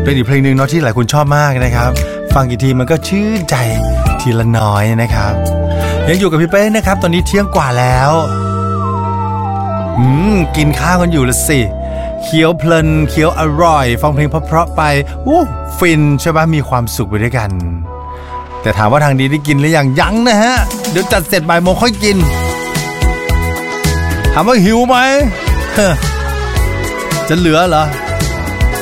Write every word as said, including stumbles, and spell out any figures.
เป็นอีกเพลงหนึ่งเนาะที่หลายคนชอบมากนะครับฟังกี่ทีมันก็ชื่นใจทีละน้อยนะครับยังอยู่กับพี่เป้นะครับตอนนี้เที่ยงกว่าแล้วอืมกินข้าวกันอยู่ละสิเคี้ยวเพลินเคี้ยวอร่อยฟังเพลงเพราะๆไปวู้ฟินใช่ไหมมีความสุขไปด้วยกันแต่ถามว่าทางนี้ได้กินหรือยังยังนะฮะเดี๋ยวจัดเสร็จบ่ายโมงค่อยกินถามว่าหิวไหมจะเหลือเหรอ